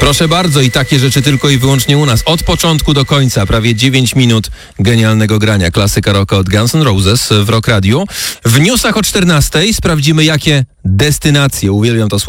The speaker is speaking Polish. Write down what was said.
Proszę bardzo, i takie rzeczy tylko i wyłącznie u nas. Od początku do końca, prawie 9 minut genialnego grania. Klasyka rocka od Guns N' Roses w Rock Radio. W newsach o 14:00 sprawdzimy, jakie destynacje, uwielbiam to słowo,